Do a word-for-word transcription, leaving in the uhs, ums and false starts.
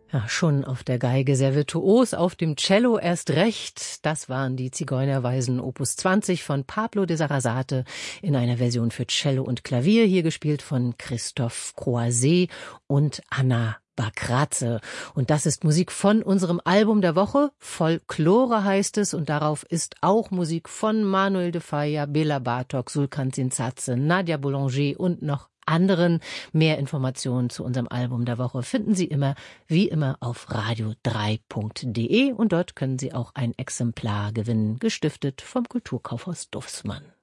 Ja, schon auf der Geige sehr virtuos, auf dem Cello erst recht. Das waren die Zigeunerweisen Opus zwanzig von Pablo de Sarasate in einer Version für Cello und Klavier, hier gespielt von Christophe Croiset und Anna Bakratze. Und das ist Musik von unserem Album der Woche. Folklore heißt es, und darauf ist auch Musik von Manuel de Falla, Bela Bartok, Sulkan Zinsatze, Nadia Boulanger und noch anderen. Mehr Informationen zu unserem Album der Woche finden Sie immer, wie immer, auf radio drei punkt de, und dort können Sie auch ein Exemplar gewinnen, gestiftet vom Kulturkaufhaus Duffsmann.